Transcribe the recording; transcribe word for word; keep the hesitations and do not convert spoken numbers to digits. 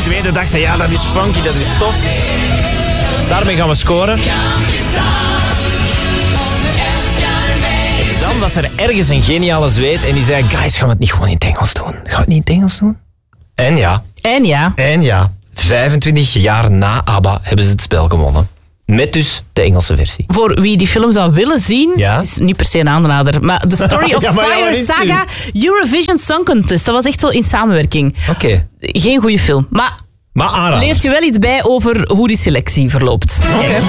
Zweden dachten, ja, dat is funky, dat is tof. Daarmee gaan we scoren. En dan was er ergens een geniale Zweed en die zei, guys, gaan we het niet gewoon in het Engels doen? Gaan we het niet in het Engels doen? En ja. En ja. En ja. vijfentwintig jaar na ABBA hebben ze het spel gewonnen. Met dus de Engelse versie. Voor wie die film zou willen zien, Ja? het is niet per se een aanrader, maar The Story of Ja, maar ja, wat Fire is Saga Eurovision Song Contest, dat was echt zo in samenwerking. Oké. Okay. Geen goede film, maar, Maar aanrader. leert je wel iets bij over hoe die selectie verloopt. Okay.